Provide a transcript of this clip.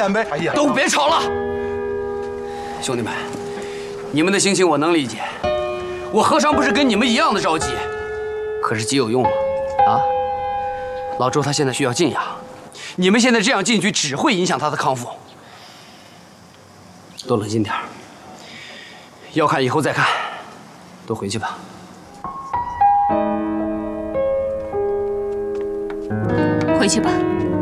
烟呗。哎呀， 都别吵了，兄弟们，你们的心情我能理解。我何尝不是跟你们一样的着急？可是急有用吗？啊，老周他现在需要静养，你们现在这样进去只会影响他的康复。都冷静点儿，要看以后再看，都回去吧。 回去吧。